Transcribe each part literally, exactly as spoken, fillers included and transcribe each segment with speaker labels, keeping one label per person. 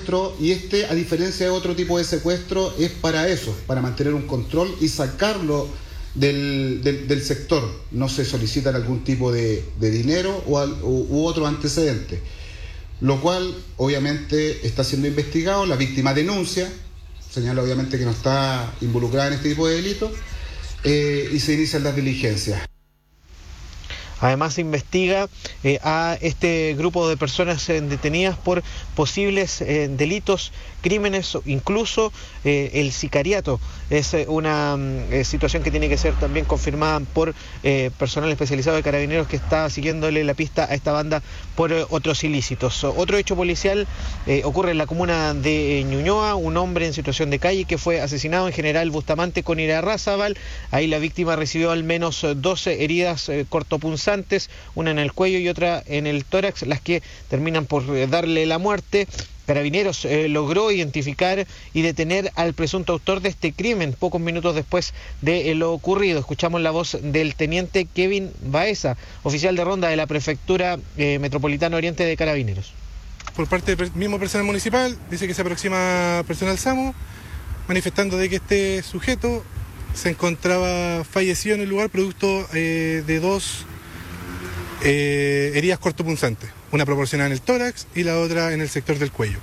Speaker 1: secuestro, y este, a diferencia de otro tipo de secuestro, es para eso, para mantener un control y sacarlo del, del, del sector. No se solicitan algún tipo de, de dinero o al, u, u otro antecedente, lo cual obviamente está siendo investigado. La víctima denuncia, señala obviamente que no está involucrada en este tipo de delitos, eh, y se inician las diligencias.
Speaker 2: Además se investiga eh, a este grupo de personas eh, detenidas por posibles eh, delitos, crímenes, incluso eh, el sicariato. Es eh, una eh, situación que tiene que ser también confirmada por eh, personal especializado de Carabineros que está siguiéndole la pista a esta banda por eh, otros ilícitos. Otro hecho policial eh, ocurre en la comuna de Ñuñoa. Un hombre en situación de calle que fue asesinado en General Bustamante con Irarrázaval. Ahí la víctima recibió al menos doce heridas eh, cortopunzantes, una en el cuello y otra en el tórax, las que terminan por eh, darle la muerte. Carabineros eh, logró identificar y detener al presunto autor de este crimen pocos minutos después de eh, lo ocurrido. Escuchamos la voz del teniente Kevin Baeza, oficial de ronda de la Prefectura eh, Metropolitana Oriente de Carabineros.
Speaker 3: Por parte del mismo personal municipal, dice que se aproxima personal SAMU, manifestando de que este sujeto se encontraba fallecido en el lugar producto eh, de dos eh, heridas cortopunzantes, una proporcionada en el tórax y la otra en el sector del cuello.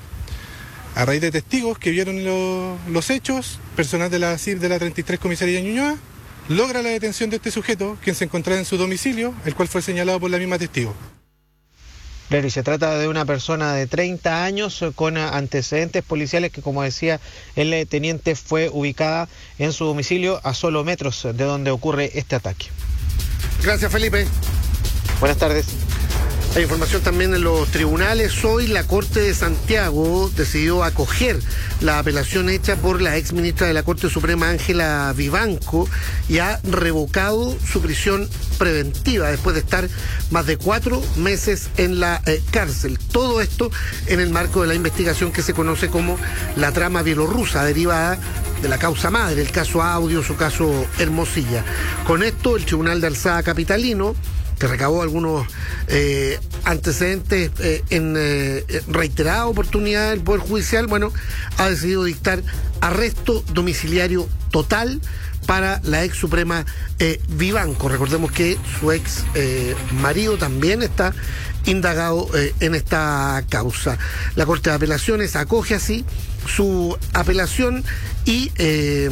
Speaker 3: A raíz de testigos que vieron lo, los hechos, personal de la C I R de la treinta y tres Comisaría de Ñuñoa logra la detención de este sujeto, quien se encontraba en su domicilio, el cual fue señalado por la misma testigo.
Speaker 2: Claro, y se trata de una persona de treinta años con antecedentes policiales que, como decía el teniente, fue ubicada en su domicilio a solo metros de donde ocurre este ataque.
Speaker 4: Gracias, Felipe.
Speaker 2: Buenas tardes.
Speaker 4: Hay información también en los tribunales. Hoy la Corte de Santiago decidió acoger la apelación hecha por la ex ministra de la Corte Suprema, Ángela Vivanco, y ha revocado su prisión preventiva después de estar más de cuatro meses en la eh, cárcel. Todo esto en el marco de la investigación que se conoce como la trama bielorrusa, derivada de la causa madre, el caso Audios o caso Hermosilla. Con esto, el Tribunal de Alzada Capitalino, que recabó algunos eh, antecedentes eh, en eh, reiterada oportunidad del Poder Judicial, bueno, ha decidido dictar arresto domiciliario total para la ex suprema eh, Vivanco. Recordemos que su ex eh, marido también está indagado eh, en esta causa. La Corte de Apelaciones acoge así su apelación y eh,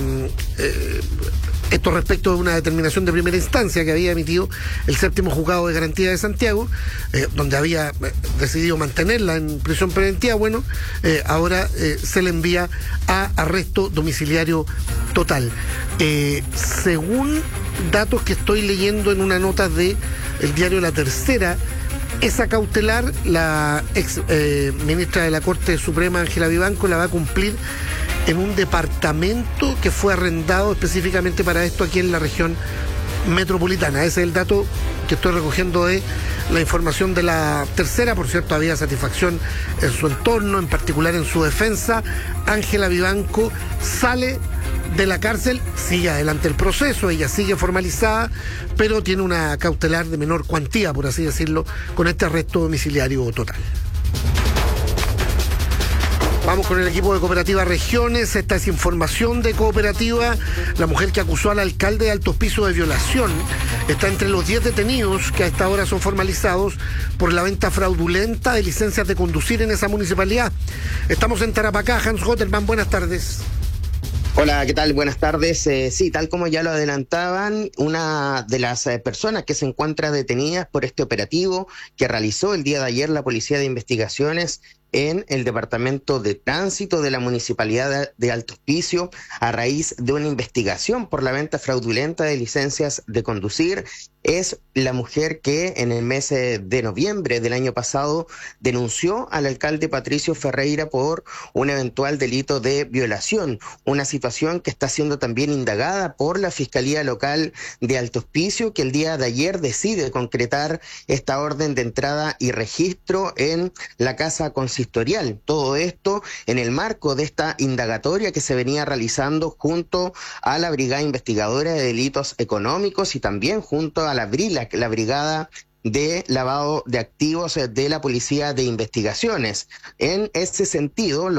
Speaker 4: eh, esto respecto de una determinación de primera instancia que había emitido el séptimo juzgado de garantía de Santiago, eh, donde había eh, decidido mantenerla en prisión preventiva. Bueno, eh, ahora eh, se le envía a arresto domiciliario total. Eh, según datos que estoy leyendo en una nota de el diario La Tercera, esa cautelar, la ex eh, ministra de la Corte Suprema, Ángela Vivanco, la va a cumplir en un departamento que fue arrendado específicamente para esto aquí en la región metropolitana. Ese es el dato que estoy recogiendo de la información de La Tercera. Por cierto, había satisfacción en su entorno, en particular en su defensa. Ángela Vivanco sale de la cárcel, sigue adelante el proceso, ella sigue formalizada, pero tiene una cautelar de menor cuantía, por así decirlo, con este arresto domiciliario total. Vamos con el equipo de Cooperativa Regiones. Esta es información de Cooperativa. La mujer que acusó al alcalde de Altos Pisos de violación está entre los diez detenidos que a esta hora son formalizados por la venta fraudulenta de licencias de conducir en esa municipalidad. Estamos en Tarapacá. Hans Gotterman, buenas tardes.
Speaker 5: Hola, ¿qué tal? Buenas tardes. Eh, sí, tal como ya lo adelantaban, una de las eh, personas que se encuentra detenida por este operativo que realizó el día de ayer la Policía de Investigaciones en el Departamento de Tránsito de la Municipalidad de Alto Hospicio a raíz de una investigación por la venta fraudulenta de licencias de conducir. Es la mujer que en el mes de noviembre del año pasado denunció al alcalde Patricio Ferreira por un eventual delito de violación, una situación que está siendo también indagada por la Fiscalía Local de Alto Hospicio, que el día de ayer decide concretar esta orden de entrada y registro en la Casa Consistorial. Todo esto en el marco de esta indagatoria que se venía realizando junto a la Brigada Investigadora de Delitos Económicos y también junto a la BRILAC, la Brigada de Lavado de Activos de la Policía de Investigaciones. En ese sentido,